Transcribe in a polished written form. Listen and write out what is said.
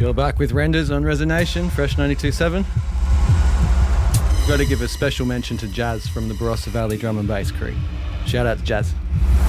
You're back with Renders on Resonation, Fresh 92.7. Got to give a special mention to Jazz from the Barossa Valley Drum and Bass crew. Shout out to Jazz.